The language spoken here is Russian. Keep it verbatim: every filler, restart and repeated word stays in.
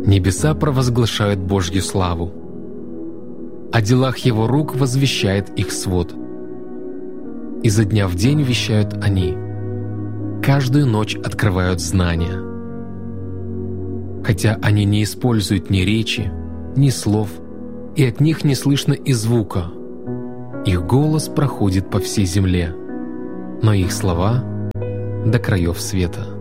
Небеса провозглашают Божью славу. О делах Его рук возвещает их свод. Изо дня в день вещают они. Каждую ночь открывают знания. Хотя они не используют ни речи, ни слов, и от них не слышно и звука. Их голос проходит по всей земле, но их слова — до краев света.